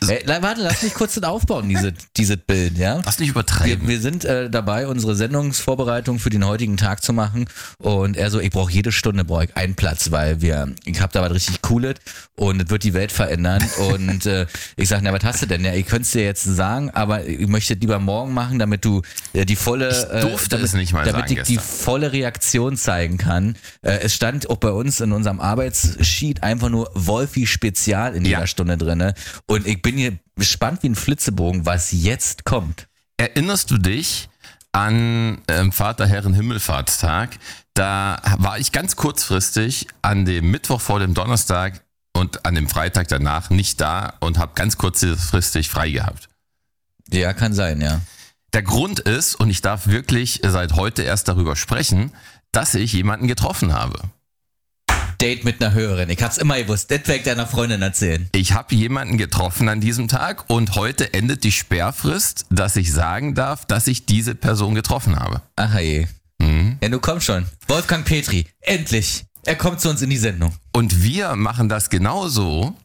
Warte, lass mich kurz das aufbauen, dieses Bild, ja? Lass nicht übertreiben. Wir sind dabei, unsere Sendungsvorbereitung für den heutigen Tag zu machen und er so, ich brauche jede Stunde einen Platz, weil ich habe da was richtig Cooles und es wird die Welt verändern und ich sage, na, was hast du denn? Ja, ich könnte es dir jetzt sagen, aber ich möchte es lieber morgen machen, damit du die volle, die volle Reaktion zeigen kann. Es stand auch bei uns in unserem Arbeitssheet einfach nur Wolfi Spezial in jeder Stunde drinne und ich bin hier gespannt wie ein Flitzebogen, was jetzt kommt. Erinnerst du dich an Vater-Herren-Himmelfahrtstag? Da war ich ganz kurzfristig an dem Mittwoch vor dem Donnerstag und an dem Freitag danach nicht da und habe ganz kurzfristig frei gehabt. Ja, kann sein, ja. Der Grund ist, und ich darf wirklich seit heute erst darüber sprechen, dass ich jemanden getroffen habe. Date mit einer Hörerin. Ich hab's immer gewusst. Das werde ich deiner Freundin erzählen. Ich habe jemanden getroffen an diesem Tag und heute endet die Sperrfrist, dass ich sagen darf, dass ich diese Person getroffen habe. Ach je. Ja, du kommst schon. Wolfgang Petri. Endlich. Er kommt zu uns in die Sendung. Und wir machen das genauso.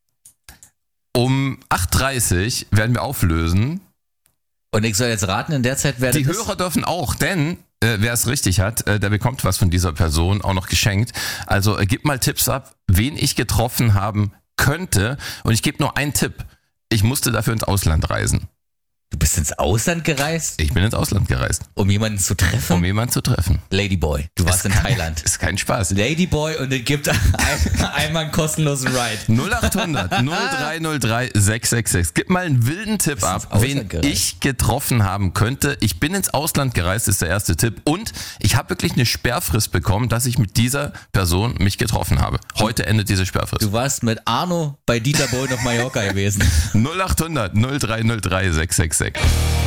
Um 8.30 Uhr werden wir auflösen. Und ich soll jetzt raten, in der Zeit werden die Hörer dürfen auch, denn wer es richtig hat, der bekommt was von dieser Person auch noch geschenkt. Also gib mal Tipps ab, wen ich getroffen haben könnte. Und ich gebe nur einen Tipp. Ich musste dafür ins Ausland reisen. Du bist ins Ausland gereist? Ich bin ins Ausland gereist. Um jemanden zu treffen? Um jemanden zu treffen. Ladyboy, du warst in Thailand. Ist kein Spaß. Ladyboy und es gibt einmal einen kostenlosen Ride. 0800 0303 666. Gib mal einen wilden Tipp ab, wen ich getroffen haben könnte. Ich bin ins Ausland gereist, ist der erste Tipp. Und ich habe wirklich eine Sperrfrist bekommen, dass ich mit dieser Person mich getroffen habe. Heute endet diese Sperrfrist. Du warst mit Arno bei Dieter Bohlen auf Mallorca gewesen. 0800 0303 666.